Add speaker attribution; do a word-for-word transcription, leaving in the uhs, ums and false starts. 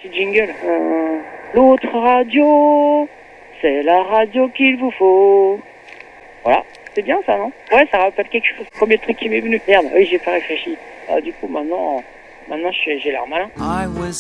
Speaker 1: petit jingle. Euh, L'autre radio, c'est la radio qu'il vous faut. Voilà, c'est bien ça, non? Ouais, ça rappelle quelque chose. Premier truc qui m'est venu. Merde, oui, j'ai pas réfléchi. Ah, du coup, maintenant, maintenant j'ai l'air malin.